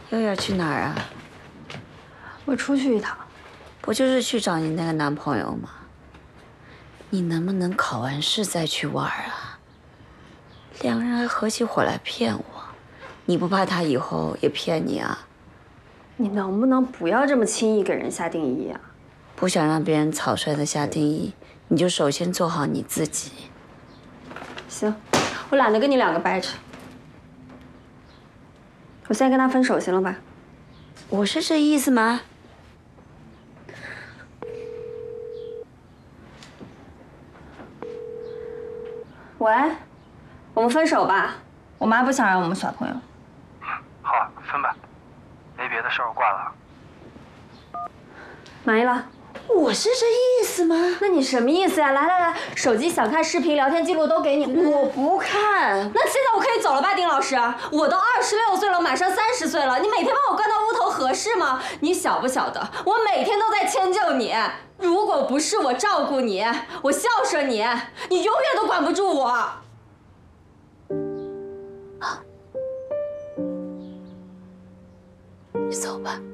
又要去哪儿啊？ 我出去一趟。 不就是去找你那个男朋友吗？你能不能考完试再去玩啊？两人还合起伙来骗我，你不怕他以后也骗你啊？ 你能不能不要这么轻易给人下定义啊？ 不想让别人草率的下定义，你就首先做好你自己。 行，我懒得跟你两个掰扯。我现在跟他分手，行了吧？ 我是这意思吗？ 喂，我们分手吧。我妈不想让我们耍朋友。 好，分吧。没别的事儿，我挂了。 满意了？ 我是这意思吗？ 那你什么意思呀？来，手机想看视频、聊天记录都给你。 我不看。 那现在我可以走了吧，丁老师？我都26岁了，马上30岁了，你每天把我关到屋头合适吗？你晓不晓得，我每天都在迁就你。如果不是我照顾你，我孝顺你，你永远都管不住我。 好，你走吧。